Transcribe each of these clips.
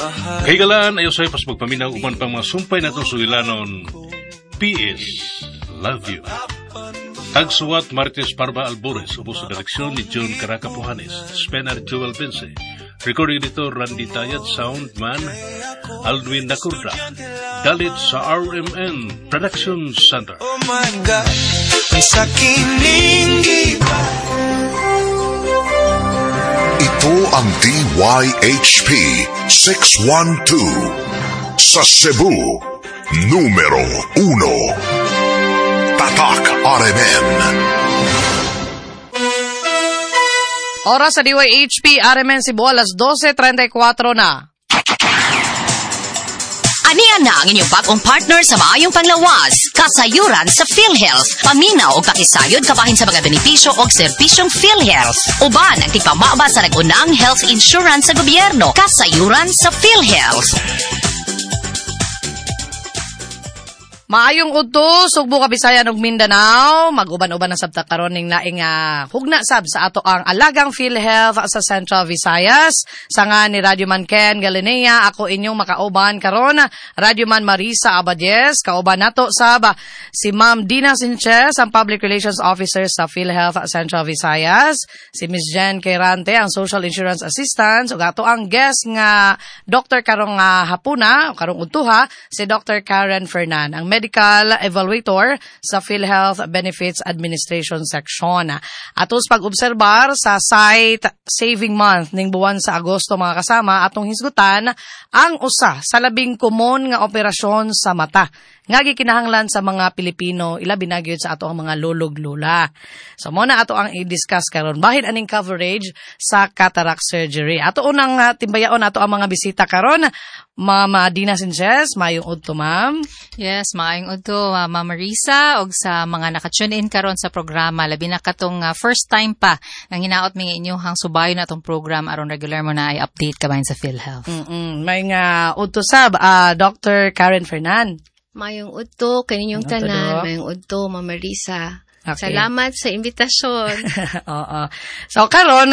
Kahigalaan ayo sa'yo pas magpaminaw uman pang mga sumpay na itong suwilanon. P.S. Love you. Tagsuwat Martes Parba Albores, ubos sa direksyon ni John Caraca Pujanes, Spenar Joel Bense, recording editor Randy Tayad, sound man Aldwin Nacurda, dalit sa RMN Production Center. Oh my God, ang sakining Ito ang DYHP 612 sa Cebu, numero 1. Tatak RMN. Oras sa DYHP RMN Cebu, alas 12:34 na. Anian na ang inyong bagong partner sa maayong panglawas. Kasayuran sa PhilHealth. Paminaw o pakisayod kabahin sa mga benepisyo o serbisyong PhilHealth. Uban ang tigpamaba sa nagunang health insurance sa gobyerno. Kasayuran sa PhilHealth. Maayong udto, Sugbo, Kabisayan ug Mindanao, mag-uban-uban na sabta karon ning laing hugna sab sa ato ang alagang PhilHealth sa Central Visayas. Sanga ni Radyoman Ken Galinea, ako inyong makauban karon, Radyoman Marisa Abadies, kauban nato sab si Ma'am Dina Sanchez, ang Public Relations Officer sa PhilHealth Central Visayas, si Ms. Jen Quirante, ang Social Insurance Assistant, ug ato ang guest nga Dr. karong hapuna, karong udtuha, si Dr. Karen Fernan, ang Medical Evaluator sa PhilHealth Benefits Administration Section. Atos pag-obserbar sa site Saving Month ning buwan sa Agosto, mga kasama, atong hisgutan ang usa sa labing komon nga operasyon sa mata nga gikinahanglan sa mga Pilipino, ilabi na gyud sa ato ang mga lulog-lula. So muna ato ang i-discuss karon bahin aning coverage sa cataract surgery. Ato unang timbayaon ato ang mga bisita karon, Mama Dina Sanchez, mayong udto, ma'am. Yes, maayong udto, Mama Marisa, og sa mga naka-tune in karon sa programa, labi na katong first time pa ang hinaot mi inyong subayon na atong program aron regular mo na ay update kabahin sa PhilHealth. May nga udto sab, Dr. Karen Fernan. Mayong udto kaninyong tanan, mayong udto, Mama Marisa. Okay. Salamat sa imbitasyon. Oo. So karon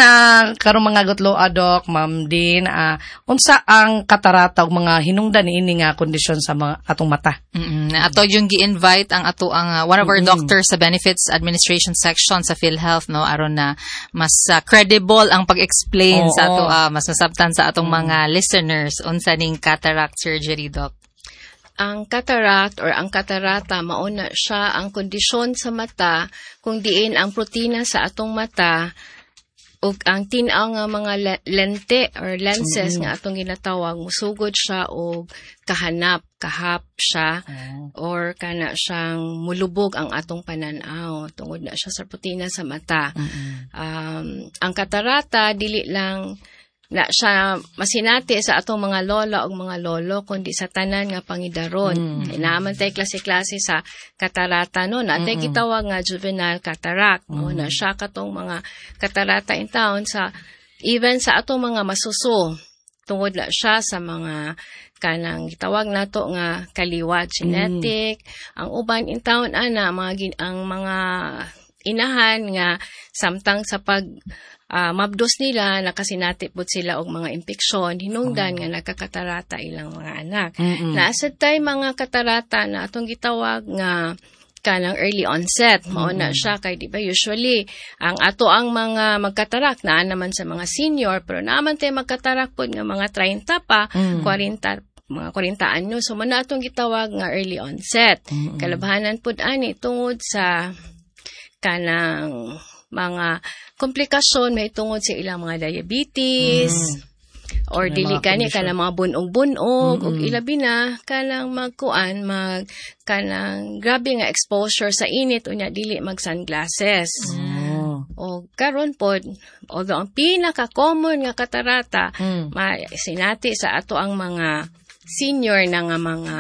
mga gutlo, Doc, Ma'am Din, unsa ang katarata ug mga hinungdan niini nga kondisyon sa mga atong mata? Ato yung gi-invite ang ato ang one of our doctors sa Benefits Administration Section sa PhilHealth, no, aron na mas credible ang pag-explain sa ato, mas nasabtan sa atong mga listeners unsa ning cataract surgery, Doc. Ang cataract or ang katarata, mauna siya ang kondisyon sa mata kung diin ang protina sa atong mata ug ang tin-aw nga mga lente or lenses nga atong ginatawag, musugod siya og kahap siya or kana siyang mulubog ang atong pananaw tungod na siya sa protina sa mata. Ang katarata dili lang na siya masinati sa atong mga lola o mga lolo, kundi sa tanan nga pangidaron. Inaman tayo klase-klase sa katarata, no? Natay kitawag nga juvenile cataract, no? Na siya katong mga katarata in town sa, even sa atong mga masuso. Tungod na siya sa mga kanang gitawag nato nga kaliwat, genetic. Ang uban in town, ang mga inahan nga samtang sa mabdos nila, nakasinatip po sila og mga impeksyon, hinungdan nga nagkakatarata ilang mga anak. Naasad tayo mga katarata na atong gitawag nga kanang early onset. Mauna siya kay di ba usually ang ato ang mga magkatarak na naman sa mga senior, pero naman tayo magkatarak po nga mga 30 pa, 40 mga 40 anyo. So muna atong gitawag nga early onset. Kalabahanan po ani tungod sa kanang mga komplikasyon may tungod sa ilang mga diabetes or dili kani kanang mga bunog-bunog ug ilabi na kanang kanang grabe nga exposure sa init unya dili mag sunglasses. O karon pod, although ang pinaka-common nga katarata sinati sa ato ang mga senior na nga mga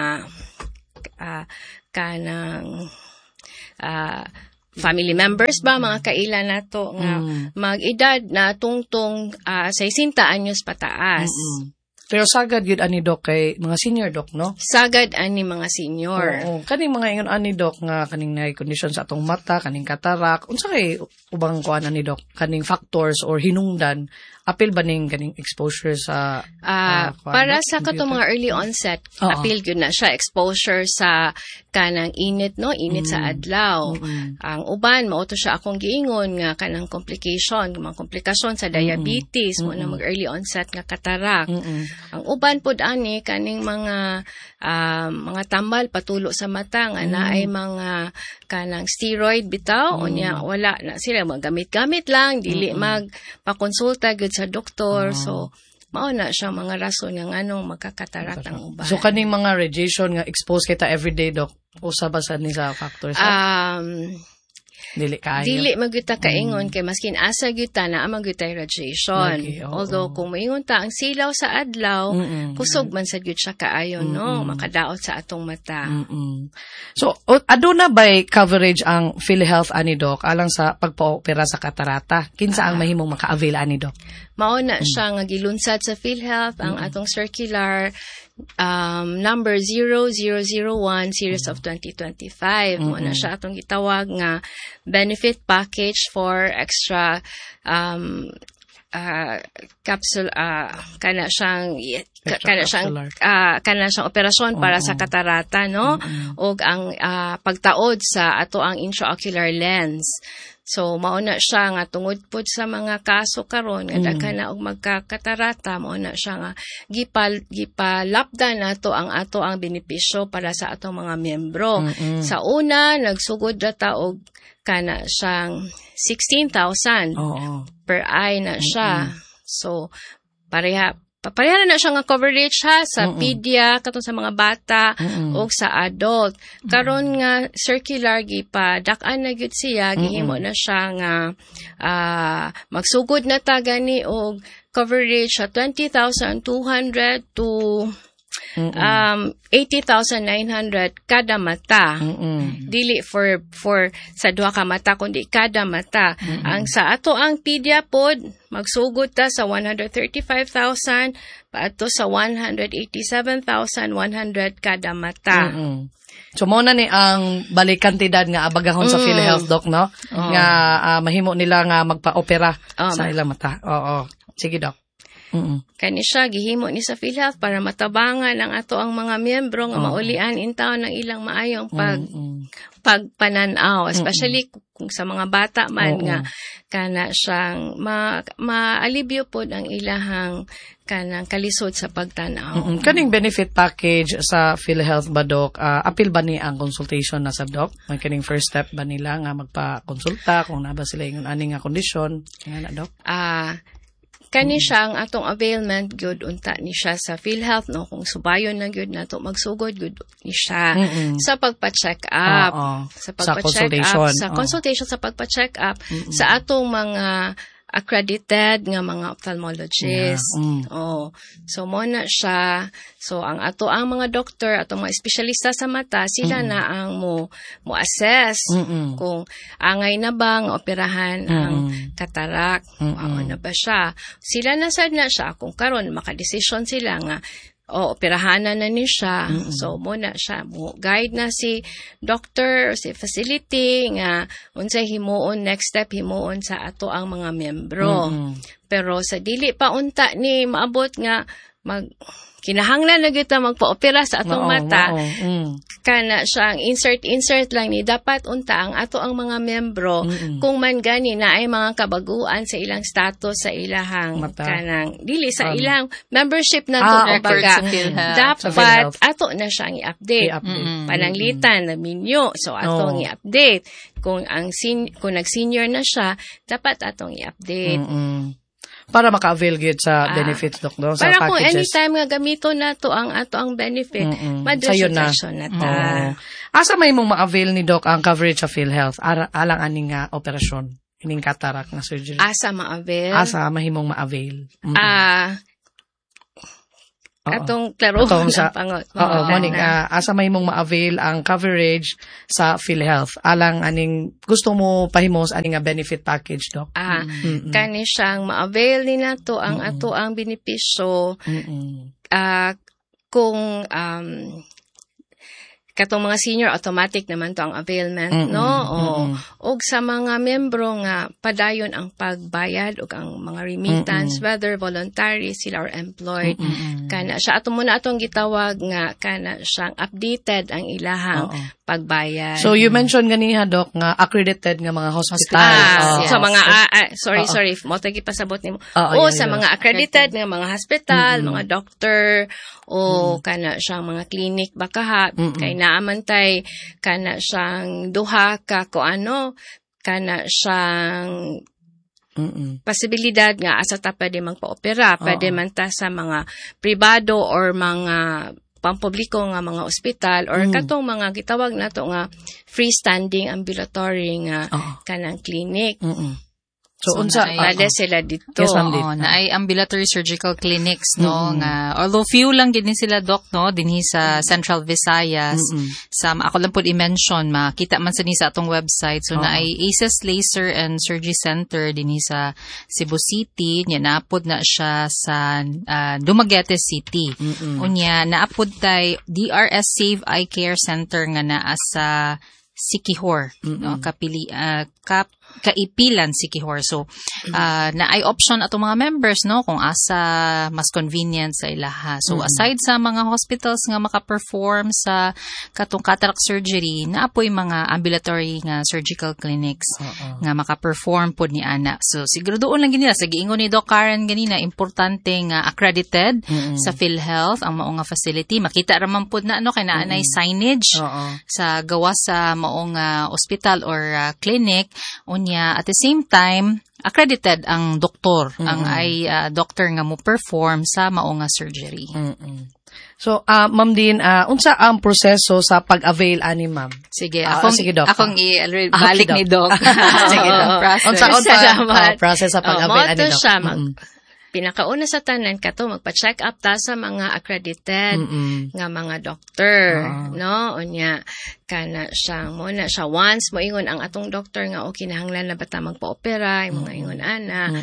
kanang family members ba, mga kailan nato nga mag-edad na tungtong 60 anyos pataas. Pero sagad yun ani Doc kay mga senior Doc, no? Sagad ani mga senior. Oo. Kaning mga ingon ani Doc nga kaning na condition sa atong mata, kaning katarak, unsa kay ubang kuan ani Doc, kaning factors or hinungdan apil ba ning kaning exposure sa para sa katong mga early onset, apil gyud na siya exposure sa kanang init, no? Init sa adlaw. Ang uban mao to siya akong giingon nga kanang mga komplikasyon sa diabetes, mo na mag early onset nga katarak. Ang uban pod ani kaning mga tambal patulo sa mata nga naay mga kanang steroid bitaw unya wala na sila magamit-gamit lang dili magpakonsulta gyud sa doktor. So mao na siya mga rason nga nganong magkakatarak ang uban. So kaning mga radiation nga expose kita everyday Doc, usa ba sa ni sa factors? Dili kaayo. Dili magyuta kaingon kay maskin asa gyuta na amang gyuta radiation. Okay, although kung moingon ta ang silaw sa adlaw, kusog man sad gyud siya kaayo, no, makadaot sa atong mata. So aduna bay coverage ang PhilHealth ani Doc alang sa pagpa-opera sa katarata? Kinsa ang mahimong maka-avail ani Doc? Mao na siya nga gilunsad sa PhilHealth ang atong circular number 0001 series of 2025. Mo na siya atong gitawag nga benefit package for extra capsule kana siyang operasyon para sa katarata, no? Og ang pagtaod sa ato ang intraocular lens. So mao na siya nga tungod pud sa mga kaso karon nga daghan na og magkakatarata, mao na siya nga gipalapdan nato ang benepisyo para sa atong mga miyembro. Sa una nagsugod data og kana siyang 16,000 per eye na siya. So pareha na siya nga coverage ha sa pedia katong sa mga bata o sa adult. Karon nga circular gipadak-an na gyud siya, gihimo na siya nga magsugod na ta gani og coverage sa 20,200 to 80,900 kada mata. Dili for sa duha ka mata kundi kada mata. Ang sa ato ang pedia pod magsugod ta sa 135,000 paadto sa 187,100 kada mata. So mo na ni ang balik kantidad nga abagahon sa PhilHealth Doc, no? Nga mahimo nila nga magpa-opera sa ilang mata. Oo. Sige Doc. Kani siya gihimo ni sa PhilHealth para matabangan ang ato ang mga miyembro nga maulian in taon ng ilang maayong pagpananaw, especially kung sa mga bata man nga kana siyang maalibyo pod ang ilahang kanang kalisod sa pagtanaw. Kaning benefit package sa PhilHealth ba Doc, apil ba ni ang consultation na sa Doc? May kaning first step ba nila nga magpa-konsulta kung na ba sila ingon ani nga kondisyon nga na Doc? Kani siya ang atong availment gyud unta ni siya sa PhilHealth, no, kung subayon na gyud nato magsugod gyud ni siya sa pagpa-check up, sa consultation sa pagpa-check up sa atong mga accredited nga mga ophthalmologists. So mo na siya. So ang mga doktor, atong mga espesyalista sa mata, sila na ang mo assess kung angay na ba nga operahan ang katarak, na ba siya. Sila na sad na siya kung karon makadesisyon sila nga operahanan na ni siya. So muna siya mo guide na si doctor, si facility nga unsay himuon, next step himuon sa ato ang mga miyembro. Pero sa dili pa unta ni maabot nga kinahanglan na gyud ta magpa-opera sa atong mata. Kana siyang insert lang ni dapat unta ang ato ang mga miyembro kung man gani na ay mga kabaguan sa ilang status sa ilahang kanang dili sa ilang membership na to baga dapat ato na siyang i-update. Pananglitan na minyo, so atong i-update. Kung nag-senior na siya, dapat atong i-update. Para maka-avail gyud sa benefits Doc, no? Sa para packages. Kung anytime nga gamito na to ang ato ang benefit, madresyon na ta. Asa may mong ma-avail ni Doc ang coverage sa PhilHealth alang aning operasyon, ining katarak na surgery? Asa ma-avail? Asa mahimong ma-avail? Atong klaro sa pangot. morning asa may mong ma-avail ang coverage sa PhilHealth alang aning gusto mo pahimos aning nga benefit package, Doc. Kani siyang ma-avail ni nato ang ato ang benepisyo kung katong mga senior automatic naman to ang availment og sa mga membro nga padayon ang pagbayad og ang mga remittance whether voluntary sila or employed kana siya ato muna atong gitawag nga kana siyang updated ang ilahang pagbayad. So you mentioned ganiha, Doc, nga accredited nga mga hospital. Sa mga sorry mo tagi pasabot nimo. Sa mga accredited nga mga hospital, mga doctor o kana siyang mga clinic baka kay naamantay kana siyang duha ka kuano kana siyang posibilidad nga asa ta pwede magpa-opera, pwede man ta sa mga pribado or mga pampubliko nga mga ospital or katong mga gitawag nato nga freestanding ambulatory nga kanang clinic. So unsa pwede sila dito. Yes, na ay ambulatory surgical clinics no nga although few lang gid ni sila, Doc, no dinhi sa Central Visayas. Ako lang pud i-mention makita man sa ni sa atong website. So na ay ACES Laser and Surgery Center dinhi sa Cebu City. Nya naapod na siya sa Dumaguete City. Unya naapod tay DRS Save Eye Care Center nga naa sa Siquijor, no, Kaipilan, Siquijor. So, na ay option ato mga members, no, kung asa mas convenient sa ilaha. So, aside sa mga hospitals nga maka-perform sa katong cataract surgery, naapoy mga ambulatory nga surgical clinics nga maka-perform pod ni ana. So, siguro doon lang ginila. Sa giingon ni Doc Karen ganina, importante nga accredited sa PhilHealth ang mao nga facility. Makita raman pod na, no, kay naanay signage sa gawa sa maong hospital or clinic. Unya, at the same time, accredited ang doktor, ang ay doctor nga mo perform sa maong nga surgery. So, Ma'am Din, unsa ang proseso sa pag-avail ani, Ma'am? Sige, sige, Doc. Akong balik ni Doc. Sige, Doc. Unsa process sa pag-avail ani, Doc? Siya, pinakauna sa tanan kato magpa-check up ta sa mga accredited nga mga doctor, no? Unya kana siya mo na siya once moingon ang atong doctor nga kinahanglan na bata magpa-opera yung mga ingon ana.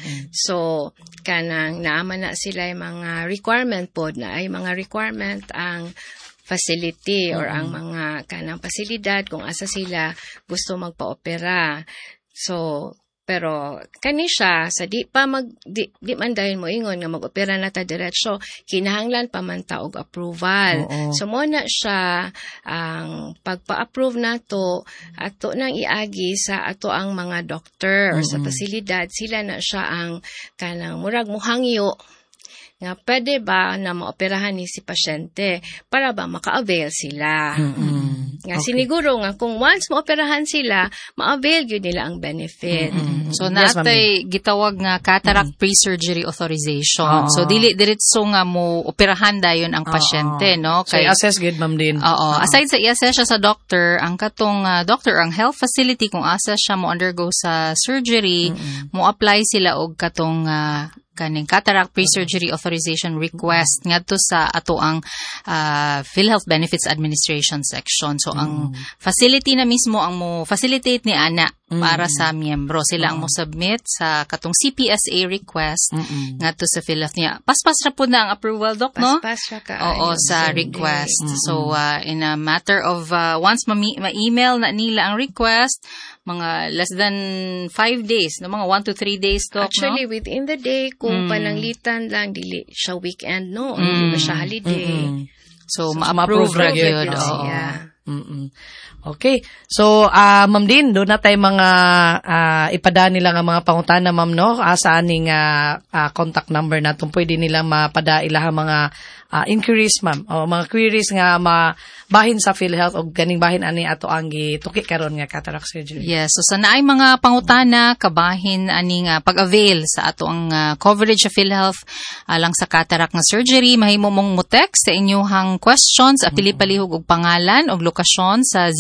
So kanang naaman na sila yung mga requirement pod na ay mga requirement ang facility or ang mga kanang pasilidad kung asa sila gusto magpa-opera. So pero kani siya sa di man dahil mo ingon nga mag-opera na ta diretso, kinahanglan pa man ta og approval. So mo na siya ang pagpa-approve nato ato nang iagi sa ato ang mga doctor or sa pasilidad, sila na siya ang kanang murag muhangyo nga pwede ba na maoperahan ni si pasyente para ba maka-avail sila. Nga siniguro nga kung once maoperahan sila, ma-avail yun nila ang benefit. So natay gitawag nga cataract pre-surgery authorization. So dili diretso nga mo operahan dayon ang pasyente, no? Kay assess gid, Ma'am Din. Aside sa i-assess siya sa doctor, ang katong doctor ang health facility kung asa siya mo undergo sa surgery, mo apply sila og katong kaning cataract pre-surgery authorization request ngadto sa ato ang PhilHealth Benefits Administration section. So ang facility na mismo ang mo facilitate ni ana para sa miyembro. Sila ang mo submit sa katong CPSA request ngadto sa PhilHealth niya. Paspas ra pud na ang approval, Doc, no? Paspas ra ka. Sa request. So in a matter of once ma-email na nila ang request, mga less than 5 days, no, mga 1 to 3 days, Doc, actually, no? within the day, kung pananglitan lang, dili siya weekend, no? Hindi ba siya holiday? So ma-approve ra gyud. Okay. So, Ma'am Din, doon na tayo mga ipada nila nga mga pangutana, Ma'am, no? Sa aning contact number natin, pwede nila mapada ilaha mga inquiries, Ma'am. O mga queries nga mabahin sa PhilHealth o ganing bahin ani ato ang gituki karon nga cataract surgery. Yes. So, sana ay mga pangutana, kabahin aning pag-avail sa ato ang coverage sa PhilHealth alang sa cataract nga surgery. Mahimo mong mo-text sa inyong questions, apili-palihog og pangalan og lokasyon sa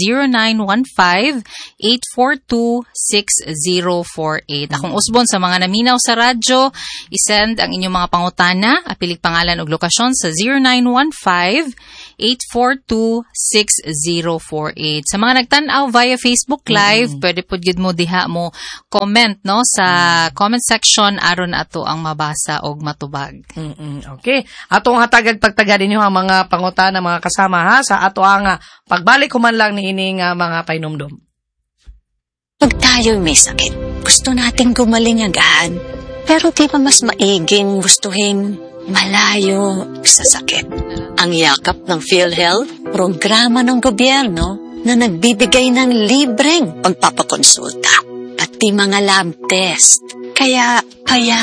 0915-842-6048. Akong usbon sa mga naminaw sa radyo, isend ang inyong mga pangutana, apilig pangalan og lokasyon sa 0915-842-6048. Sa mga nagtanaw via Facebook Live, pwede po gid mo diha mo comment no sa comment section aron ato ang mabasa og matubag. Okay. Atong hatagag pagtaga ninyo ang mga pangutana mga kasama ha sa ato ang pagbalik human lang ni ining mga painumdum. Pag tayo may sakit, gusto nating gumaling agad. Pero di ba mas maiging gustuhin malayo sa sakit? Ang yakap ng PhilHealth, programa ng gobyerno na nagbibigay ng libreng pagpapakonsulta, pati mga lab test. Kaya